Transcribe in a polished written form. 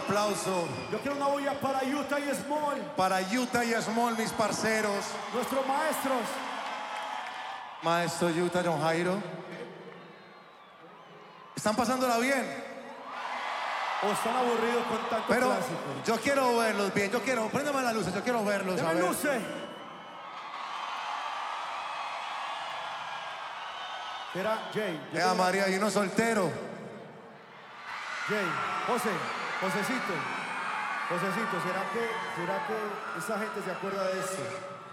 aplauso. Yo quiero una bulla para Utah y Small. Para Utah y Small, mis parceros. Nuestros maestros. Maestro Utah, John Jairo. ¿Están pasándola bien? ¿O están aburridos con tanto Pero clásico? yo quiero verlos bien. Préndame las luces, yo quiero verlos. A ¡Deme ver. luces! Era Jay. María, y uno soltero. Jay, Josecito, ¿será que esa gente se acuerda de esto?